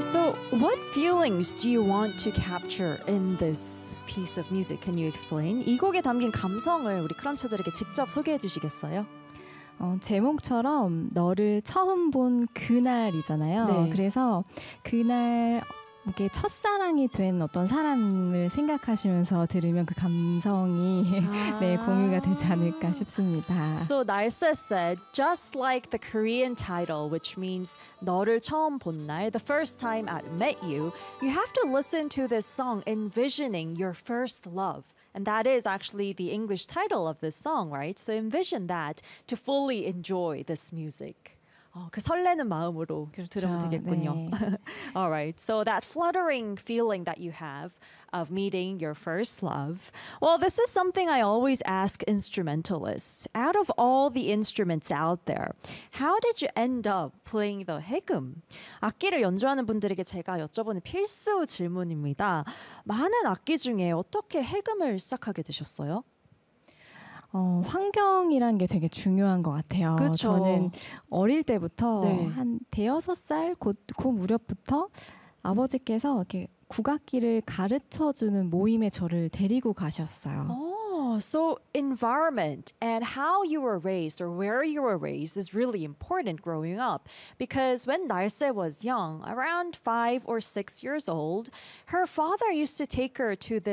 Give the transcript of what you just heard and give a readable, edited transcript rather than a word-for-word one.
So, what feelings do you want to capture in this piece of music? Can you explain? 이 곡에 담긴 감성을 우리 크런처들에게 직접 소개해 주시겠어요? 제목처럼 너를 처음 본 그날이잖아요. 네. 그래서 그날 이렇게 첫사랑이 된 어떤 사람을 생각하시면서 들으면 그 감성이 네, 공유가 되지 않을까 싶습니다. So Narsa said, just like the Korean title, which means 너를 처음 본 날, the first time I met you, you have to listen to this song envisioning your first love. And that is actually the English title of this song, right? So envision that to fully enjoy this music. 그 설레는 마음으로 들으면 되겠군요. 네. All right. So that fluttering feeling that you have of meeting your first love. Well, this is something I always ask instrumentalists. Out of all the instruments out there, how did you end up playing the 해금? 악기를 연주하는 분들에게 제가 여쭤보는 필수 질문입니다. 많은 악기 중에 어떻게 해금을 시작하게 되셨어요? 환경이란 게 되게 중요한 것 같아요. 그쵸. 저는 어릴 때부터 네. 한 대여섯 살 그 무렵부터 아버지께서 이렇게 국악기를 가르쳐주는 모임에 저를 데리고 가셨어요. Oh, so environment and how you were raised or where you were raised is really important growing up. Because when Narse was young, around 5 or 6 years old, her father used to take her to